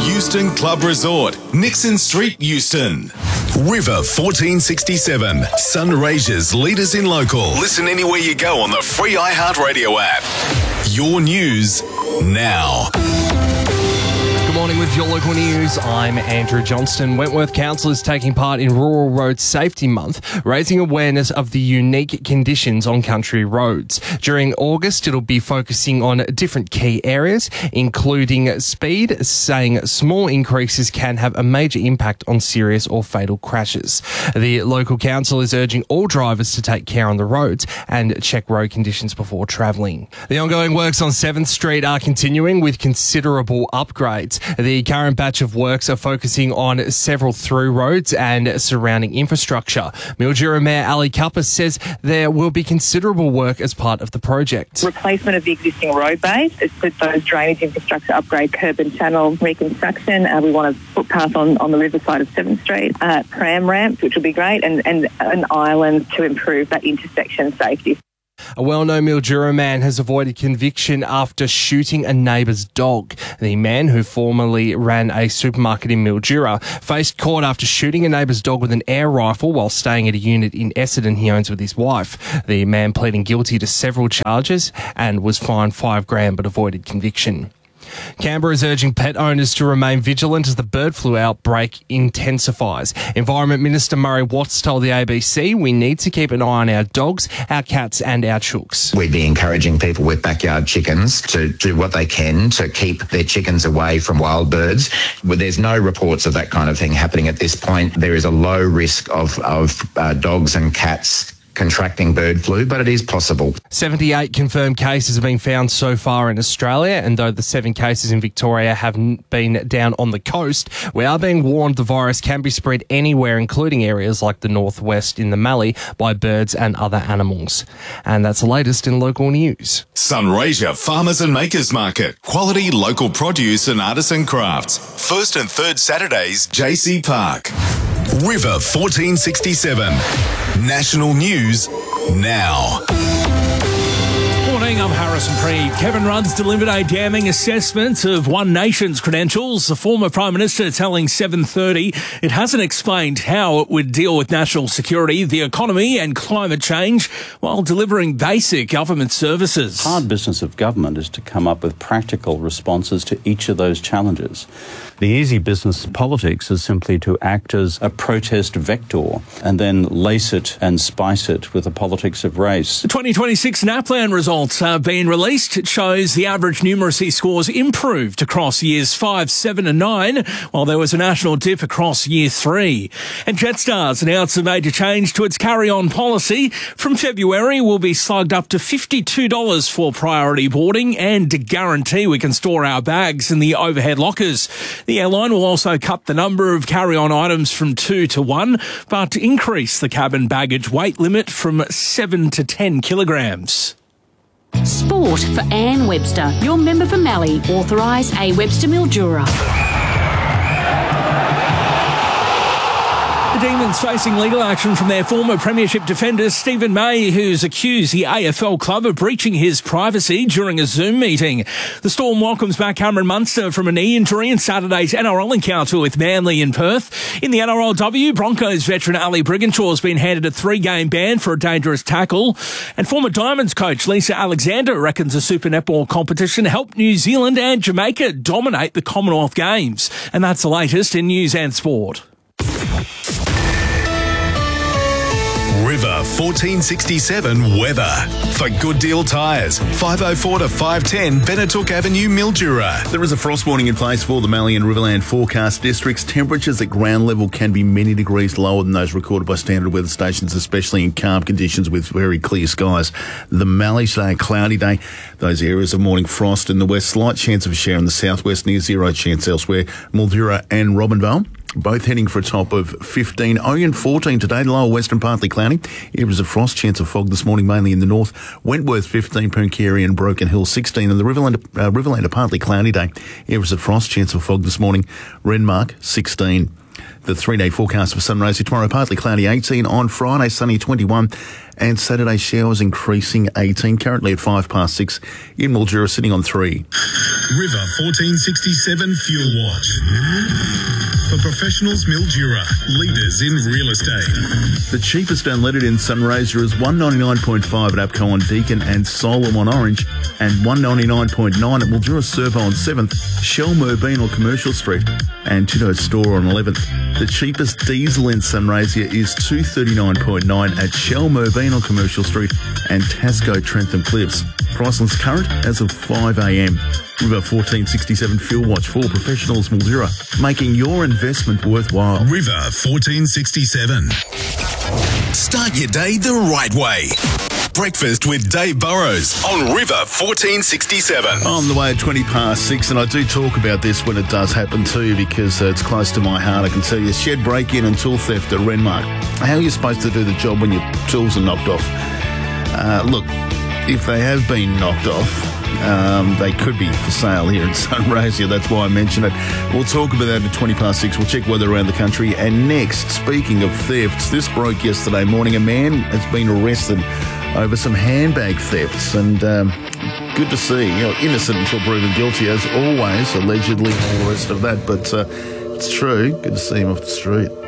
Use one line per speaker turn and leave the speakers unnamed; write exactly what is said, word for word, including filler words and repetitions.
Euston Club Resort, Nixon Street, Euston. River fourteen sixty-seven, Sunraysia's leaders in local. Listen anywhere you go on the free iHeartRadio app. Your news now.
Good morning with your local news. I'm Andrew Johnston. Wentworth Council is taking part in Rural Road Safety Month, raising awareness of the unique conditions on country roads. During August, it'll be focusing on different key areas, including speed, saying small increases can have a major impact on serious or fatal crashes. The local council is urging all drivers to take care on the roads and check road conditions before travelling. The ongoing works on seventh Street are continuing with considerable upgrades. The current batch of works are focusing on several through roads and surrounding infrastructure. Mildura Mayor Ali Cuppa says there will be considerable work as part of the project.
Replacement of the existing road base, with those drainage infrastructure upgrade, curb and channel reconstruction. Uh, we want a footpath on, on the riverside of seventh Street, uh, pram ramps, which will be great, and, and an island to improve that intersection safety.
A well-known Mildura man has avoided conviction after shooting a neighbour's dog. The man, who formerly ran a supermarket in Mildura, faced court after shooting a neighbour's dog with an air rifle while staying at a unit in Essendon he owns with his wife. The man pleading guilty to several charges and was fined five grand but avoided conviction. Canberra is urging pet owners to remain vigilant as the bird flu outbreak intensifies. Environment Minister Murray Watts told the A B C we need to keep an eye on our dogs, our cats and our chooks.
We'd be encouraging people with backyard chickens to do what they can to keep their chickens away from wild birds. Well, there's no reports of that kind of thing happening at this point. There is a low risk of, of uh, dogs and cats contracting bird flu, but it is possible.
seventy-eight confirmed cases have been found so far in Australia, and though the seven cases in Victoria have been down on the coast, we are being warned the virus can be spread anywhere, including areas like the northwest in the Mallee, by birds and other animals. And that's the latest in local news.
Sunraysia Farmers and Makers Market. Quality local produce and artisan crafts. First and third Saturdays, J C Park. River fourteen sixty-seven. National News now.
Morning, I'm Harrison Preid. Kevin Rudd's delivered a damning assessment of One Nation's credentials. The former Prime Minister telling seven thirty it hasn't explained how it would deal with national security, the economy and climate change while delivering basic government services.
Hard business of government is to come up with practical responses to each of those challenges. The easy business of politics is simply to act as a protest vector and then lace it and spice it with the politics of race.
The twenty twenty-six NAPLAN results have been released. It shows the average numeracy scores improved across years five, seven and nine, while there was a national dip across year three. And Jetstar's announced a major change to its carry-on policy. From February, we'll be slugged up to fifty-two dollars for priority boarding and to guarantee we can store our bags in the overhead lockers. The airline will also cut the number of carry-on items from two to one, but increase the cabin baggage weight limit from seven to ten kilograms.
Sport for Anne Webster, your member for Mallee, authorised A Webster Mildura.
The Demons facing legal action from their former premiership defender Stephen May, who's accused the A F L club of breaching his privacy during a Zoom meeting. The Storm welcomes back Cameron Munster from a knee injury in Saturday's N R L encounter with Manly in Perth. In the N R L W, Broncos veteran Ali Brigginshaw has been handed a three-game ban for a dangerous tackle. And former Diamonds coach Lisa Alexander reckons the Super Netball competition helped New Zealand and Jamaica dominate the Commonwealth Games. And that's the latest in news and sport.
River fourteen sixty-seven weather. For Good Deal Tyres, five oh four to five ten Benetook Avenue, Mildura.
There is a frost warning in place for the Mallee and Riverland forecast districts. Temperatures at ground level can be many degrees lower than those recorded by standard weather stations, especially in calm conditions with very clear skies. The Mallee today, a cloudy day. Those areas of morning frost in the west, slight chance of a shower in the southwest, near zero chance elsewhere. Mildura and Robinvale both heading for a top of fifteen. Oyen fourteen today, the lower western partly cloudy. Areas of frost, chance of fog this morning mainly in the north. Wentworth fifteen, Pooncarie and Broken Hill sixteen. And the Riverland, uh, Riverland a partly cloudy day. Areas of frost, chance of fog this morning. Renmark sixteen. The three-day forecast for Sunraysia tomorrow, partly cloudy eighteen. On Friday, sunny twenty-one. And Saturday, showers increasing eighteen. Currently at five past six in Mildura, sitting on three.
River fourteen sixty-seven Fuel Watch. For professionals, Mildura, leaders in real estate.
The cheapest unleaded in Sunraysia is one ninety-nine point five at APCO on Deakin and Solom on Orange, and one ninety-nine point nine at Mildura Servo on seventh, Shell Merbein on Commercial Street, and Tito Store on eleventh. The cheapest diesel in Sunraysia is two thirty-nine point nine at Shell Merbein on Commercial Street and Tasco Trentham Cliffs. Price list current as of five a m. River fourteen sixty-seven Fuel Watch for professionals, Mildura, making your investment worthwhile.
River fourteen sixty-seven. Start your day the right way. Breakfast with Dave Burrows on River fourteen sixty-seven.
On the way at twenty past six, and I do talk about this when it does happen too, because uh, it's close to my heart. I can tell you, shed break-in and tool theft at Renmark. How are you supposed to do the job when your tools are knocked off? Uh, look, if they have been knocked off, um, they could be for sale here in Sunraysia. That's why I mention it. We'll talk about that at twenty past six. We'll check weather around the country. And next, speaking of thefts, this broke yesterday morning. A man has been arrested over some handbag thefts, and um, good to see, you know, innocent until proven guilty, as always, allegedly, all the rest of that, but uh, it's true. Good to see him off the street.